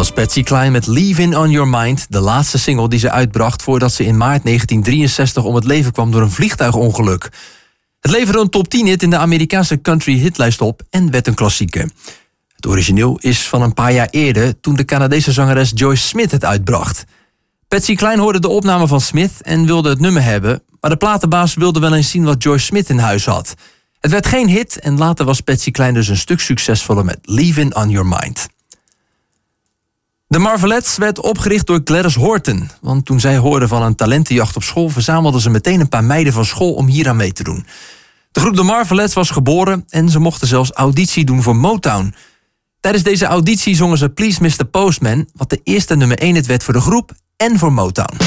was Patsy Cline met Leavin' on Your Mind, de laatste single die ze uitbracht voordat ze in maart 1963 om het leven kwam door een vliegtuigongeluk. Het leverde een top 10 hit in de Amerikaanse country hitlijst op en werd een klassieker. Het origineel is van een paar jaar eerder, toen de Canadese zangeres Joyce Smith het uitbracht. Patsy Cline hoorde de opname van Smith en wilde het nummer hebben, maar de platenbaas wilde wel eens zien wat Joyce Smith in huis had. Het werd geen hit en later was Patsy Cline dus een stuk succesvoller met Leavin' on Your Mind. De Marvelettes werd opgericht door Gladys Horton, want toen zij hoorde van een talentenjacht op school verzamelden ze meteen een paar meiden van school om hier aan mee te doen. De groep de Marvelettes was geboren en ze mochten zelfs auditie doen voor Motown. Tijdens deze auditie zongen ze Please Mr. Postman, wat de eerste nummer 1 hit werd voor de groep en voor Motown.